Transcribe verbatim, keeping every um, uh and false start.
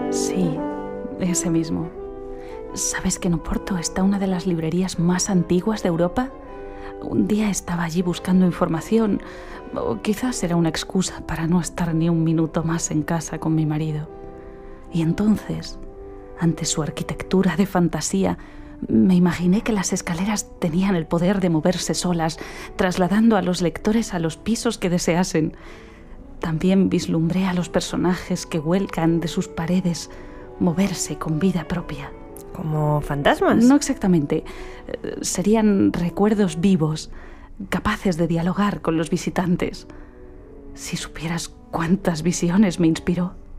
Sí, ese mismo. ¿Sabes que en Oporto está una de las librerías más antiguas de Europa? Un día estaba allí buscando información, o quizás era una excusa para no estar ni un minuto más en casa con mi marido. Y entonces, ante su arquitectura de fantasía, me imaginé que las escaleras tenían el poder de moverse solas, trasladando a los lectores a los pisos que deseasen. También vislumbré a los personajes que vuelcan de sus paredes, moverse con vida propia. ¿Como fantasmas? No exactamente. Serían recuerdos vivos, capaces de dialogar con los visitantes. Si supieras cuántas visiones me inspiró.